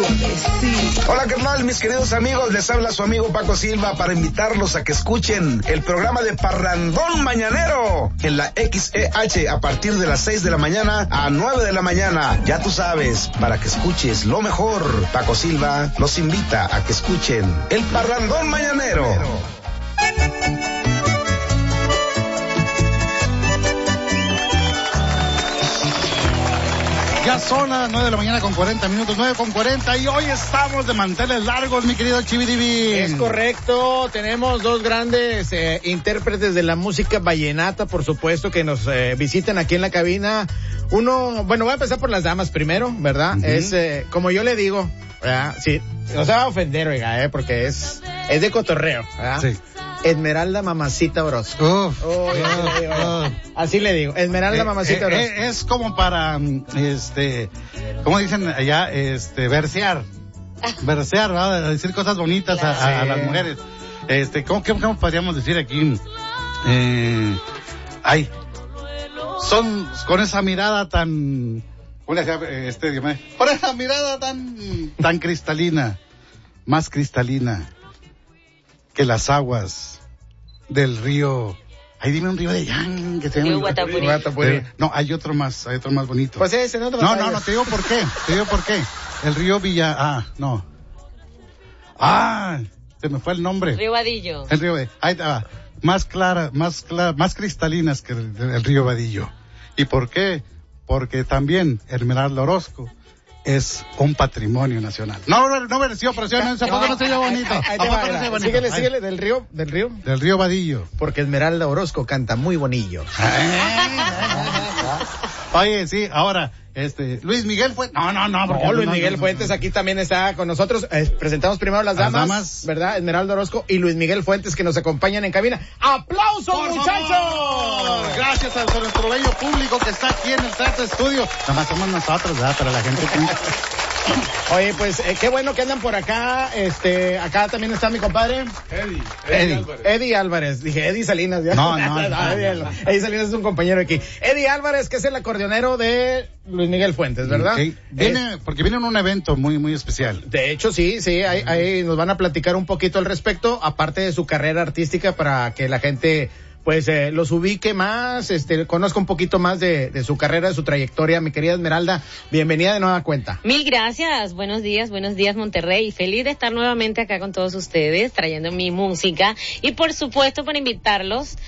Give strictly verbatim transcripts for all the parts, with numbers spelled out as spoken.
Suavecito. Hola, carnal, mis queridos amigos, les habla su amigo Paco Silva para invitarlos a que escuchen el programa de Parrandón Mañanero en la X E H a partir de las seis de la mañana a nueve de la mañana. Ya tú sabes, para que escuches lo mejor. Paco Silva los invita a que escuchen el Parrandón Mañanero. Ya son las nueve de la mañana con cuarenta minutos, nueve con cuarenta, y hoy estamos de manteles largos, mi querido Chividivi. Es correcto, tenemos dos grandes eh, intérpretes de la música vallenata, por supuesto, que nos eh, visitan aquí en la cabina. Uno, bueno, voy a empezar por las damas primero, ¿verdad? Uh-huh. Es, eh, como yo le digo, ¿verdad? Sí, no se va a ofender, oiga, eh, porque es, es de cotorreo, ¿verdad? Sí. Esmeralda Mamacita Orozco. Uf, oh, oh, oh. Así le digo, Esmeralda eh, Mamacita Orozco. Eh, es como para, este, ¿cómo dicen allá? Este, versear. Versear, ¿verdad? Decir cosas bonitas claro. a, a, a las mujeres. Este, ¿cómo, qué, cómo podríamos decir aquí? Eh, ay, son con esa mirada tan, ¿cómo le decía? Este, dígame, con esa mirada tan, tan cristalina, más cristalina que las aguas del río. Ay, dime un río de Yang que se llama. Río Guatapurí. Guatapurí. No, hay otro más, hay otro más bonito. Pues ese, no te No, no, no, te digo por qué, te digo por qué. El río Villa, ah, no. Ah, se me fue el nombre. Río Vadillo. El río de, ahí está, más clara, más clara, más cristalinas que el, el río Vadillo. ¿Y por qué? Porque también Esmeralda Orozco es un patrimonio nacional. No, no versión, pero no, ese poco no se oye bonito. Ahí, ahí, ahí, ahí, bonito. Síguele, síguele, del río, del río. Del río Vadillo. Porque Esmeralda Orozco canta muy bonillo. Oye, sí, ahora, este, Luis Miguel Fuentes. No, no, no. No, Luis Miguel no, Fuentes no, no. aquí también está con nosotros. Eh, presentamos primero las damas, las damas, ¿verdad? Esmeralda Orozco y Luis Miguel Fuentes que nos acompañan en cabina. ¡Aplausos, por muchachos! Favor. Gracias a nuestro bello público que está aquí en el Teatro Estudio. Nada más somos nosotros, ¿verdad? Para la gente que... Oye, pues, eh, qué bueno que andan por acá. Este, acá también está mi compadre. Eddie. Eddie. Eddie Álvarez. Eddie Álvarez. Dije, Eddie Salinas. ¿ya? No, no. no, Eddie, no. Eddie Salinas es un compañero aquí. Eddie Álvarez, que es el acordeonero de Luis Miguel Fuentes, ¿verdad? Okay. Viene, eh, porque viene en un evento muy, muy especial. De hecho, sí, sí. Ahí, ahí nos van a platicar un poquito al respecto, aparte de su carrera artística, para que la gente pues eh, los ubique más, este, conozca un poquito más de, de su carrera, de su trayectoria. Mi querida Esmeralda, bienvenida de nueva cuenta. Mil gracias, buenos días, buenos días Monterrey, feliz de estar nuevamente acá con todos ustedes, trayendo mi música, y por supuesto para invitarlos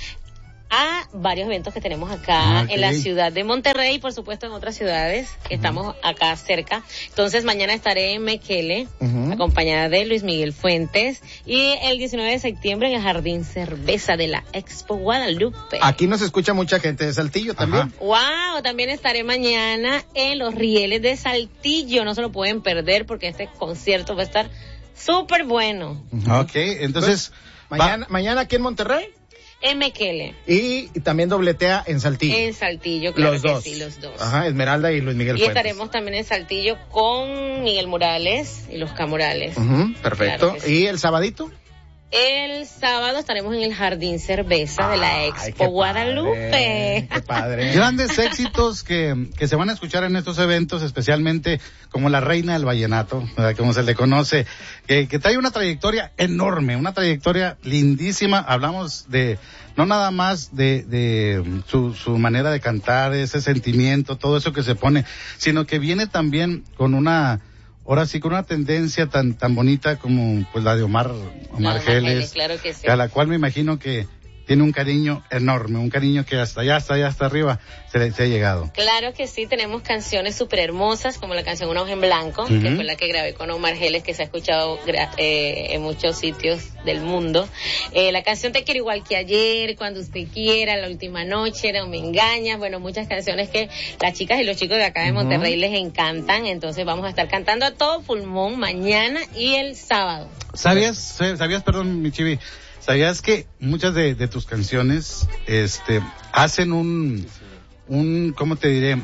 a varios eventos que tenemos acá okay. en la ciudad de Monterrey y por supuesto en otras ciudades que uh-huh. estamos acá cerca. Entonces mañana estaré en Mekele, uh-huh. acompañada de Luis Miguel Fuentes, y el diecinueve de septiembre en el Jardín Cerveza de la Expo Guadalupe. Aquí nos escucha mucha gente de Saltillo también. Ajá. Wow, también estaré mañana en los Rieles de Saltillo, no se lo pueden perder porque este concierto va a estar súper bueno. Uh-huh. Ok, entonces... Pues, mañana, mañana aquí en Monterrey. En Mekele. Y, y también dobletea en Saltillo. En Saltillo, claro los que dos. sí, los dos. Ajá, Esmeralda y Luis Miguel y Fuentes. Y estaremos también en Saltillo con Miguel Morales y los Camorales. Uh-huh, perfecto. Claro sí. ¿Y el sabadito? El sábado estaremos en el Jardín Cerveza ah, de la Expo ay, Guadalupe. Padre, qué padre. Grandes éxitos que, que se van a escuchar en estos eventos, especialmente como la reina del vallenato, ¿verdad? Como se le conoce, que, que trae una trayectoria enorme, una trayectoria lindísima. Hablamos de, no nada más de, de su, su manera de cantar, ese sentimiento, todo eso que se pone, sino que viene también con una... Ahora sí, con una tendencia tan tan bonita como pues la de Omar, Omar no, Geles, claro que sí. A la cual me imagino que tiene un cariño enorme, un cariño que hasta allá, hasta allá, hasta arriba se, se ha llegado. Claro que sí, tenemos canciones súper hermosas, como la canción Una hoja en blanco, uh-huh. que fue la que grabé con Omar Geles, que se ha escuchado eh, en muchos sitios del mundo. Eh, la canción Te quiero igual que ayer, Cuando usted quiera, La última noche, No me engañas, bueno, muchas canciones que las chicas y los chicos de acá de Monterrey uh-huh. les encantan, entonces vamos a estar cantando a todo pulmón mañana y el sábado. ¿Sabías, sabías, perdón, mi Chivi, ¿sabías que muchas de, de tus canciones, este, hacen un, un, ¿cómo te diré?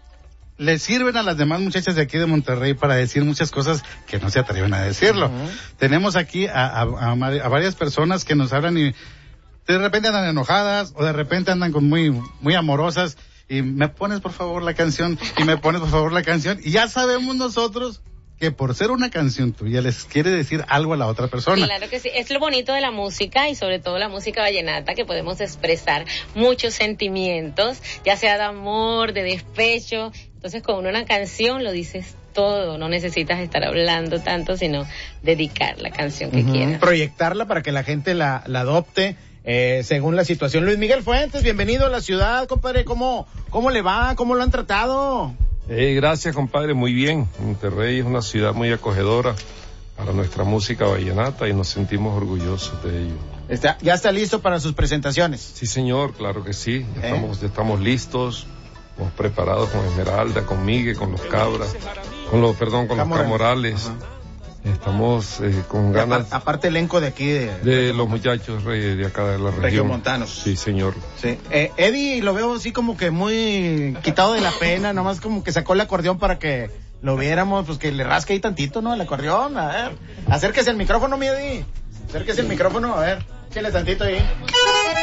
Le sirven a las demás muchachas de aquí de Monterrey para decir muchas cosas que no se atreven a decirlo. Uh-huh. Tenemos aquí a, a, a, a varias personas que nos hablan y de repente andan enojadas o de repente andan con muy, muy amorosas y me pones por favor la canción y me pones por favor la canción y ya sabemos nosotros que por ser una canción tuya les quiere decir algo a la otra persona. Claro que sí, es lo bonito de la música y sobre todo la música vallenata, que podemos expresar muchos sentimientos, ya sea de amor, de despecho. Entonces con una canción lo dices todo, no necesitas estar hablando tanto, sino dedicar la canción que uh-huh. quieras. Proyectarla para que la gente la, la adopte. Eh, según la situación. Luis Miguel Fuentes, bienvenido a la ciudad, compadre. ¿Cómo, cómo le va? ¿Cómo lo han tratado? Eh, gracias, compadre. Muy bien. Monterrey es una ciudad muy acogedora para nuestra música vallenata y nos sentimos orgullosos de ello. Está, ¿Ya está listo para sus presentaciones? Sí, señor, claro que sí. ¿Eh? Estamos, estamos listos. Estamos preparados con Esmeralda, con Miguel, con los Cabras, con los, perdón, con Camorales. los Camorales. Ajá. Estamos eh, con ganas. Aparte, aparte elenco de aquí de, de, de los muchachos de, de acá de la región. Regiomontanos. Sí, señor. Sí. Eh, Eddie lo veo así como que muy quitado de la pena, nomás como que sacó el acordeón para que lo viéramos, pues que le rasque ahí tantito, ¿no? El acordeón, a ver. Acérquese el micrófono, mi Eddie. Acérquese el micrófono, a ver. Échale tantito ahí.